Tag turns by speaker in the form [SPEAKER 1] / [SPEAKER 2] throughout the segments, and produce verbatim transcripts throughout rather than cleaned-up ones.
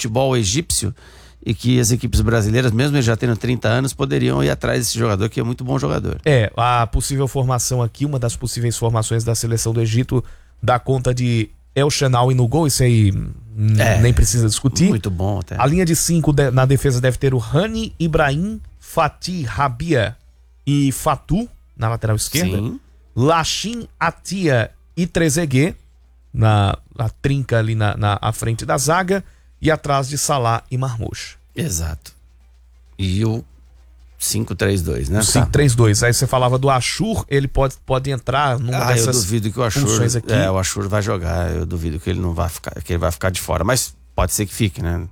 [SPEAKER 1] futebol egípcio e que as equipes brasileiras, mesmo ele já tendo trinta anos, poderiam ir atrás desse jogador, que é muito bom jogador.
[SPEAKER 2] É, a possível formação aqui, uma das possíveis formações da seleção do Egito, dá conta de El Shenawy no gol, isso aí é, nem precisa discutir.
[SPEAKER 1] Muito bom até.
[SPEAKER 2] A linha de cinco de, na defesa deve ter o Rani, Ibrahim, Fatih, Rabia e Fatu na lateral esquerda.
[SPEAKER 1] Sim.
[SPEAKER 2] Lachin, Atia e Trezeguet na, na trinca ali na, na à frente da zaga e atrás de Salah e Marmoush.
[SPEAKER 1] Exato. E o cinco três dois, né?
[SPEAKER 2] O cinco três dois. Aí você falava do Ashur, ele pode, pode entrar numa
[SPEAKER 1] ah,
[SPEAKER 2] dessas
[SPEAKER 1] eu duvido que o Ashur,
[SPEAKER 2] funções aqui.
[SPEAKER 1] É, o Ashur vai jogar, eu duvido que ele não vai ficar, que ele vai ficar de fora, mas pode ser que fique, né?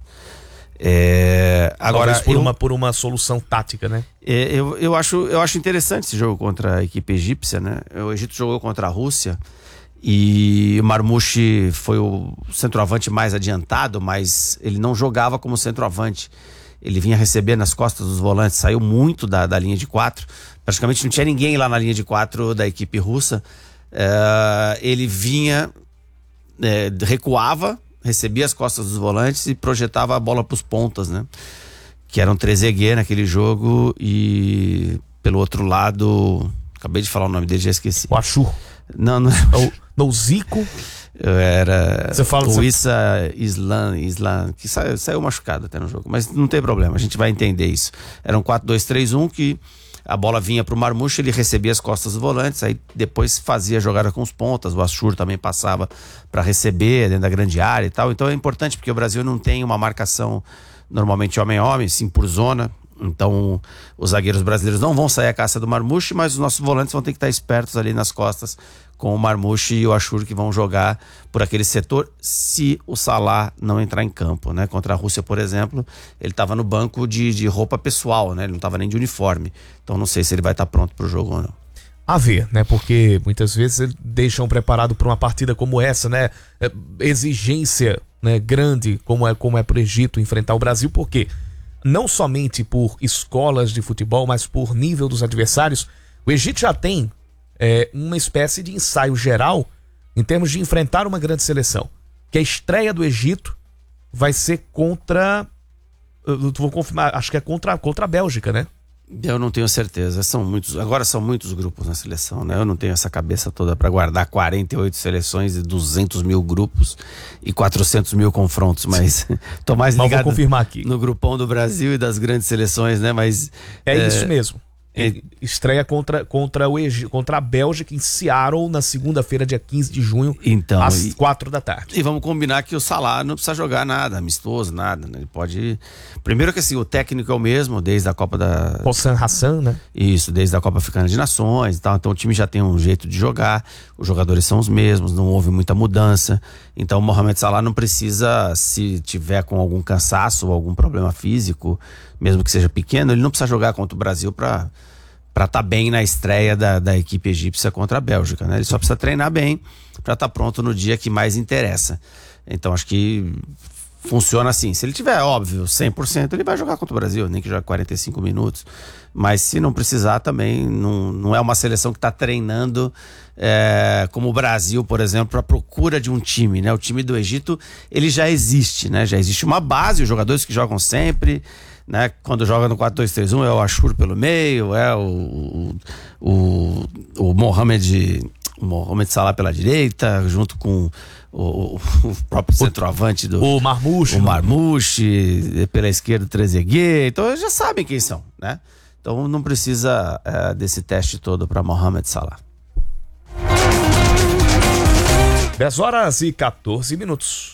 [SPEAKER 1] É, agora
[SPEAKER 2] Talvez por,
[SPEAKER 1] eu,
[SPEAKER 2] uma, por uma solução tática, né?
[SPEAKER 1] É, eu, eu, acho, eu acho interessante esse jogo contra a equipe egípcia, né? O Egito jogou contra a Rússia e o Marmoush foi o centroavante mais adiantado, mas ele não jogava como centroavante. Ele vinha receber nas costas dos volantes, saiu muito da, da linha de quatro. Praticamente não tinha ninguém lá na linha de quatro da equipe russa. É, ele vinha, é, recuava, recebia as costas dos volantes e projetava a bola para os pontas, né? Que eram Trezeguet naquele jogo e pelo outro lado, acabei de falar o nome dele, já esqueci.
[SPEAKER 2] O Ashur.
[SPEAKER 1] Não, não.
[SPEAKER 2] O, o Zico.
[SPEAKER 1] Era
[SPEAKER 2] você fala,
[SPEAKER 1] o
[SPEAKER 2] você...
[SPEAKER 1] Issa Islam, Islam, que saiu, saiu machucado até no jogo, mas não tem problema, a gente vai entender isso. Era um quatro dois três um que a bola vinha pro Marmoush, ele recebia as costas dos volantes, aí depois fazia a jogada com os pontas, o Ashur também passava para receber dentro da grande área e tal. Então é importante porque o Brasil não tem uma marcação normalmente homem a homem, sim por zona. Então os zagueiros brasileiros não vão sair à caça do Marmoush, mas os nossos volantes vão ter que estar espertos ali nas costas com o Marmoush e o Ashur, que vão jogar por aquele setor se o Salah não entrar em campo, né? Contra a Rússia, por exemplo, ele estava no banco de, de roupa pessoal, né? Ele não estava nem de uniforme, então não sei se ele vai estar pronto para o jogo ou não.
[SPEAKER 2] A ver, né? Porque muitas vezes eles deixam preparado para uma partida como essa, né? Exigência, né? Grande, como é, como é pro Egito enfrentar o Brasil, porque não somente por escolas de futebol, mas por nível dos adversários, o Egito já tem é, uma espécie de ensaio geral em termos de enfrentar uma grande seleção. Que a estreia do Egito vai ser contra... Eu vou confirmar, acho que é contra, contra a Bélgica, né?
[SPEAKER 1] Eu não tenho certeza, são muitos, agora são muitos grupos na seleção, né? Eu não tenho essa cabeça toda para guardar quarenta e oito seleções e duzentos mil grupos e quatrocentos mil confrontos, mas tô mais ligado
[SPEAKER 2] vou confirmar aqui.
[SPEAKER 1] No grupão do Brasil e das grandes seleções, né? Mas
[SPEAKER 2] é, é isso mesmo.
[SPEAKER 1] É...
[SPEAKER 2] Estreia contra, contra, o Egito, contra a Bélgica em Seattle na segunda-feira, dia quinze de junho,
[SPEAKER 1] então,
[SPEAKER 2] às
[SPEAKER 1] e,
[SPEAKER 2] quatro da tarde.
[SPEAKER 1] E vamos combinar que o Salah não precisa jogar nada, amistoso, nada, né? Ele pode... Primeiro que assim, o técnico é o mesmo, desde a Copa da...
[SPEAKER 2] Hossein Hassan, né?
[SPEAKER 1] Isso, desde a Copa Africana de Nações e tal, então o time já tem um jeito de jogar, os jogadores são os mesmos, não houve muita mudança, então o Mohamed Salah não precisa, se tiver com algum cansaço ou algum problema físico, mesmo que seja pequeno, ele não precisa jogar contra o Brasil para para estar tá bem na estreia da, da equipe egípcia contra a Bélgica, né? Ele só precisa treinar bem para estar tá pronto no dia que mais interessa. Então acho que funciona assim. Se ele tiver, óbvio, cem por cento, ele vai jogar contra o Brasil, nem que jogue quarenta e cinco minutos. Mas se não precisar também, não, não é uma seleção que está treinando é, como o Brasil, por exemplo, à procura de um time, né? O time do Egito, ele já existe, né? Já existe uma base, os jogadores que jogam sempre, né? Quando joga no quatro dois três um é o Ashur pelo meio, é o o, o Mohamed o Mohamed Salah pela direita, junto com o, o próprio centroavante do
[SPEAKER 2] o Marmoush,
[SPEAKER 1] o Marmoush pela esquerda, o Trezeguet. Então eles já sabem quem são, né? Então não precisa é, desse teste todo para Mohamed Salah.
[SPEAKER 2] dez horas e quatorze minutos.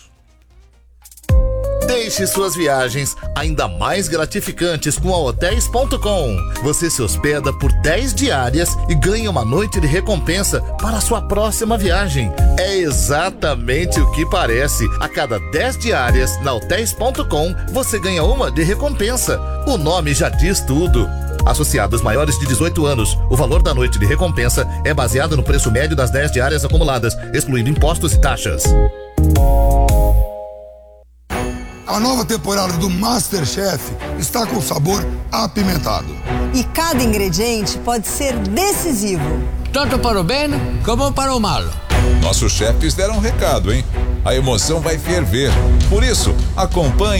[SPEAKER 3] Deixe suas viagens ainda mais gratificantes com a hotéis ponto com. Você se hospeda por dez diárias e ganha uma noite de recompensa para a sua próxima viagem. É exatamente o que parece. A cada dez diárias na hotéis ponto com, você ganha uma de recompensa. O nome já diz tudo. Associados maiores de dezoito anos, o valor da noite de recompensa é baseado no preço médio das dez diárias acumuladas, excluindo impostos e taxas.
[SPEAKER 4] A nova temporada do MasterChef está com sabor apimentado.
[SPEAKER 5] E cada ingrediente pode ser decisivo.
[SPEAKER 6] Tanto para o bem como para o mal.
[SPEAKER 7] Nossos chefes deram um recado, hein? A emoção vai ferver. Por isso, acompanhe